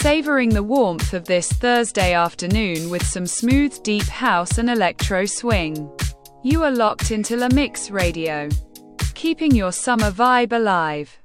savoring the warmth of this Thursday afternoon with some smooth deep house and electro swing. You are locked into La Mix Radio, keeping your summer vibe alive.